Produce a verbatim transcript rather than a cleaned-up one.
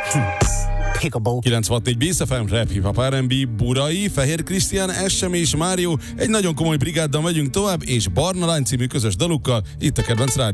Peekaboo. kilencvenhat Bész ef em, Rap, Hip Hop, er and bé, Burai, Fehér Krisztián, Essem és Mário. Egy nagyon komoly brigáddal megyünk tovább, és Barna Lány című közös dalukkal itt a kedvenc rádió.